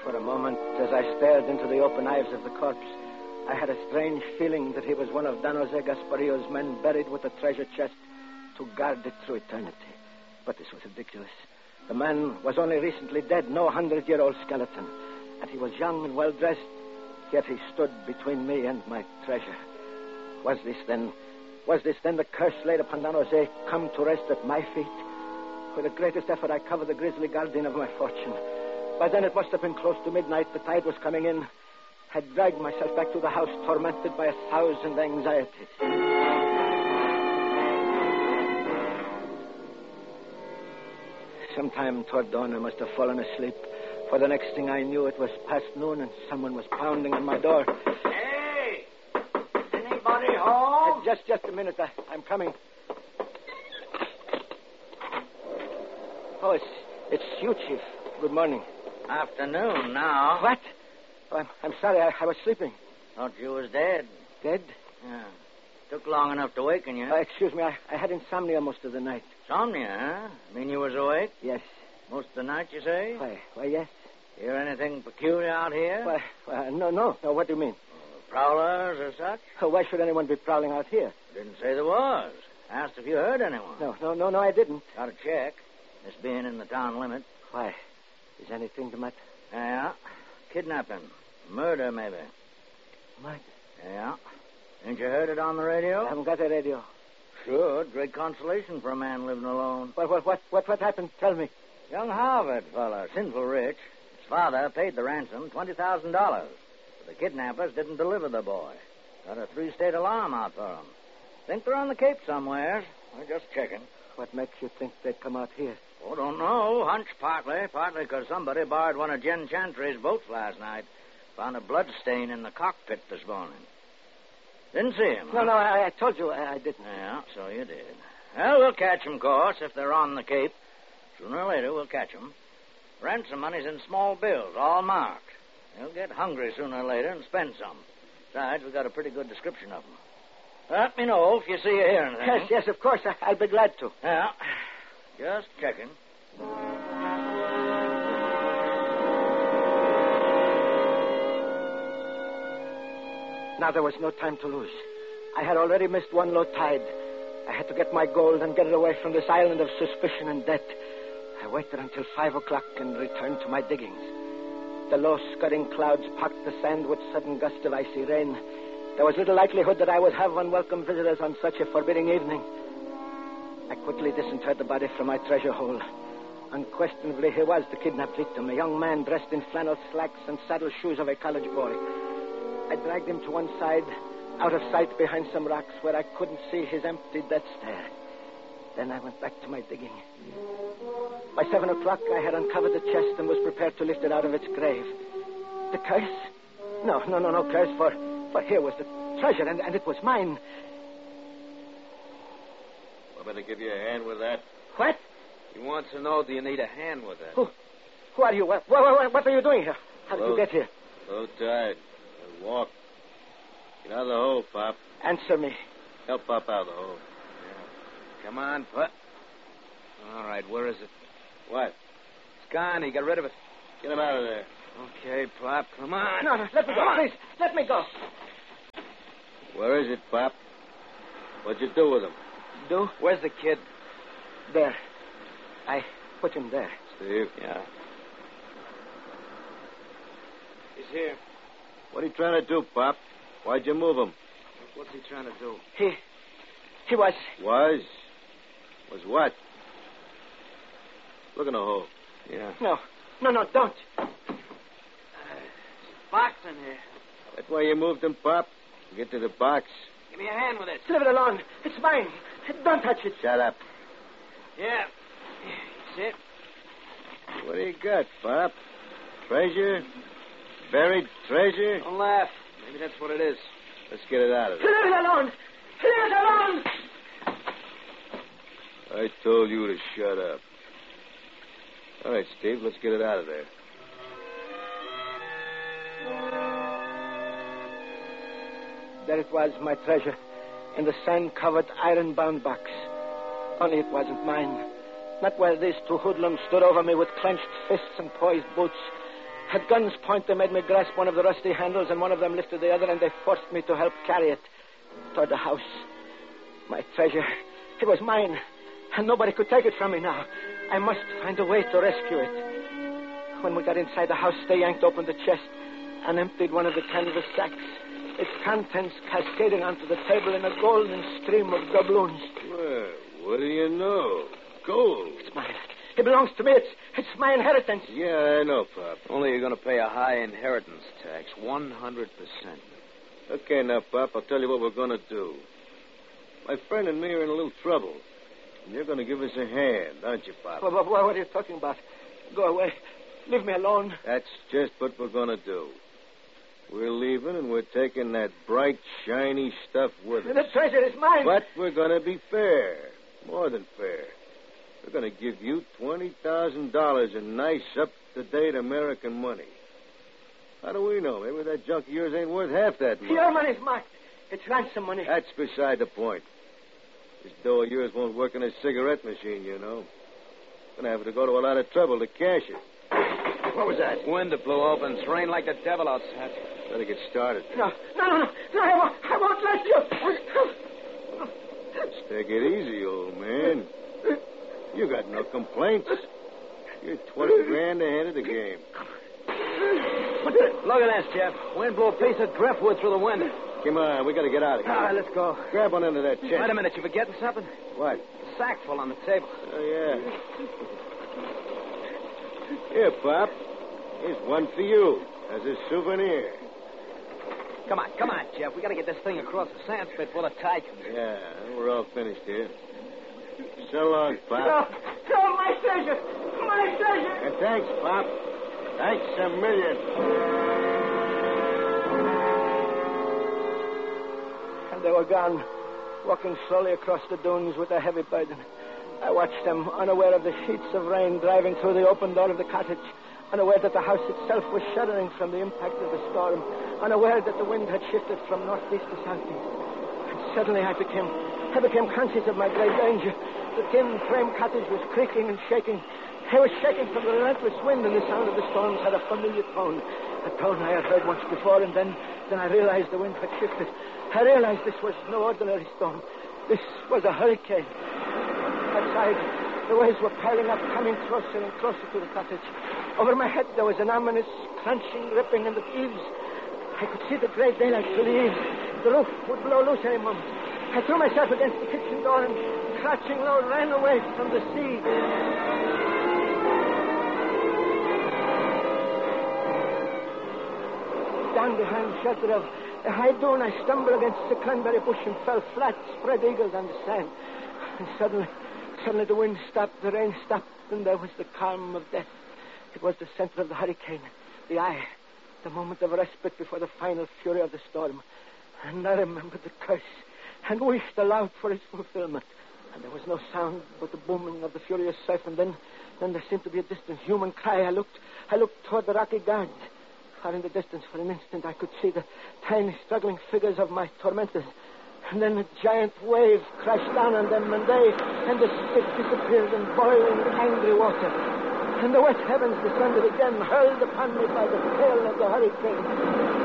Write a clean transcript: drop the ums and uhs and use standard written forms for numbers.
For a moment, as I stared into the open eyes of the corpse, I had a strange feeling that he was one of Don Jose Gaspario's men buried with a treasure chest to guard it through eternity. But this was ridiculous. The man was only recently dead, no 100-year-old skeleton. And he was young and well-dressed, yet he stood between me and my treasure. Was this then the curse laid upon Don Jose, come to rest at my feet? With the greatest effort, I covered the grisly guardian of my fortune. By then, it must have been close to midnight. The tide was coming in. I dragged myself back to the house, tormented by 1,000 anxieties. Sometime toward dawn, I must have fallen asleep. For the next thing I knew, it was past noon, and someone was pounding on my door. Hey! Anybody home? Just a minute. I'm coming. Oh, it's you, Chief. Good morning. Afternoon now. What? Oh, I'm sorry. I was sleeping. Thought you was dead. Dead? Yeah. Took long enough to waken you. Excuse me. I had insomnia most of the night. Insomnia, huh? Mean you was awake? Yes. Most of the night, you say? Why, yes. Hear anything peculiar out here? No. What do you mean? Prowlers or such? Why should anyone be prowling out here? Didn't say there was. Asked if you heard anyone. No, I didn't. Got to check. This being in the town limit. Why? Is anything the matter? Yeah. Kidnapping. Murder, maybe. Murder? Yeah. Ain't you heard it on the radio? I haven't got a radio. Sure. Great consolation for a man living alone. What happened? Tell me. Young Harvard fella, sinful rich. His father paid the ransom, $20,000. But the kidnappers didn't deliver the boy. Got a 3-state alarm out for him. Think they're on the Cape somewhere. We're just checking. What makes you think they'd come out here? Oh, don't know. Hunch partly because somebody borrowed one of Jen Chantry's boats last night. Found a blood stain in the cockpit this morning. Didn't see him. No, I told you I didn't. Yeah, so you did. Well, we'll catch 'em, of course, if they're on the Cape. Sooner or later, we'll catch 'em. Ransom money's in small bills, all marked. They'll get hungry sooner or later and spend some. Besides, we've got a pretty good description of them. Let me know if you see or hear anything. Yes, of course. I'll be glad to. Yeah. Just checking. Now there was no time to lose. I had already missed one low tide. I had to get my gold and get it away from this island of suspicion and debt. I waited until 5 o'clock and returned to my diggings. The low, scudding clouds packed the sand with sudden gusts of icy rain. There was little likelihood that I would have unwelcome visitors on such a forbidding evening. I quickly disinterred the body from my treasure hole. Unquestionably, he was the kidnapped victim, a young man dressed in flannel slacks and saddle shoes of a college boy. I dragged him to one side, out of sight behind some rocks where I couldn't see his empty death stare. Then I went back to my digging. By 7 o'clock, I had uncovered the chest and was prepared to lift it out of its grave. The curse? No curse, for here was the treasure, and it was mine. I better give you a hand with that. What? He wants to know, do you need a hand with that? Who are you? What are you doing here? How did you get here? So tired. I'll walk. Get out of the hole, Pop. Answer me. Help Pop out of the hole. Yeah. Come on, Pop. All right, where is it? What? It's gone. He got rid of it. Get him out of there. Okay, Pop. Come on. No, let me go, please. Let me go. Where is it, Pop? What'd you do with him? Do? Where's the kid? There. I put him there. Steve? Yeah. He's here. What are you trying to do, Pop? Why'd you move him? What's he trying to do? He was... Was? Was what? Look in the hole. Yeah. No, don't. Box in here. That's why you moved him, Pop. Get to the box. Give me a hand with it. Leave it alone. It's mine. Don't touch it. Shut up. Yeah. That's it. What do you got, Pop? Treasure? Buried treasure? Don't laugh. Maybe that's what it is. Let's get it out of there. Leave it alone. Leave it alone. I told you to shut up. All right, Steve, let's get it out of there. There it was, my treasure, in the sand-covered, iron-bound box. Only it wasn't mine. Not while these two hoodlums stood over me with clenched fists and poised boots. At guns' point, they made me grasp one of the rusty handles, and one of them lifted the other, and they forced me to help carry it toward the house. My treasure. It was mine, and nobody could take it from me now. I must find a way to rescue it. When we got inside the house, they yanked open the chest and emptied one of the canvas sacks, its contents cascading onto the table in a golden stream of doubloons. Well, what do you know? Gold. It's mine. It belongs to me. It's my inheritance. Yeah, I know, Pop. Only you're going to pay a high inheritance tax, 100%. Okay, now, Pop, I'll tell you what we're going to do. My friend and me are in a little trouble. And you're going to give us a hand, aren't you, Pop? What are you talking about? Go away. Leave me alone. That's just what we're going to do. We're leaving, and we're taking that bright, shiny stuff with us. The treasure is mine. But we're going to be fair. More than fair. We're going to give you $20,000 in nice, up-to-date American money. How do we know? Maybe that junk of yours ain't worth half that much. Your money's marked. It's ransom money. That's beside the point. This dough of yours won't work in a cigarette machine, you know. Going to have to go to a lot of trouble to cash it. What was that? Wind that blew open. It's rained like the devil outside. Better get started. No, I won't let you. Let's take it easy, old man. You got no complaints. You're 20 grand ahead of the game. Look at this, Jeff. Wind blew a piece of driftwood through the window. Come on, we got to get out of here. All right, let's go. Grab one into that chest. Wait a minute, you forgetting something? What? A sack full on the table. Oh, yeah. Here, Pop. Here's one for you as a souvenir. Come on, Jeff. We got to get this thing across the sand spit before the tide comes in. Yeah, we're all finished here. So long, Pop. No, my treasure. My treasure. And thanks, Pop. Thanks a million. And they were gone, walking slowly across the dunes with a heavy burden. I watched them, unaware of the sheets of rain driving through the open door of the cottage, unaware that the house itself was shuddering from the impact of the storm, unaware that the wind had shifted from northeast to southeast. And suddenly I became conscious of my great danger. The tin frame cottage was creaking and shaking. It was shaking from the relentless wind, and the sound of the storms had a familiar tone, a tone I had heard once before, and then I realized the wind had shifted. I realized this was no ordinary storm. This was a hurricane. Outside, the waves were piling up, coming closer and closer to the cottage. Over my head, there was an ominous, crunching, ripping in the eaves. I could see the gray daylight through the eaves. The roof would blow loose any moment. I threw myself against the kitchen door and, crouching low, ran away from the sea. Down behind the shelter of a high dune, I stumbled against the cranberry bush and fell flat, spread eagled on the sand. And suddenly the wind stopped, the rain stopped, and there was the calm of death. It was the center of the hurricane, the eye, the moment of respite before the final fury of the storm. And I remembered the curse and wished aloud for its fulfillment. And there was no sound but the booming of the furious surf, and then there seemed to be a distant human cry. I looked toward the rocky guard. Far in the distance, for an instant, I could see the tiny, struggling figures of my tormentors. And then a giant wave crashed down on them, and the stick disappeared in boiling, angry water. And the wet heavens descended again, hurled upon me by the tail of the hurricane.